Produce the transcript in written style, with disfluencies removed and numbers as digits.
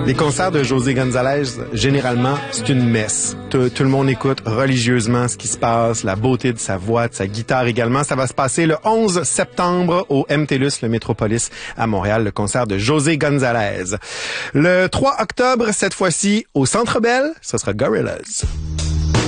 Les concerts de José González, généralement, c'est une messe. Tout le monde écoute religieusement ce qui se passe, la beauté de sa voix, de sa guitare également. Ça va se passer le 11 septembre au MTLUS, le Métropolis à Montréal, le concert de José González. Le 3 octobre, cette fois-ci, au Centre Bell, ce sera Gorillaz.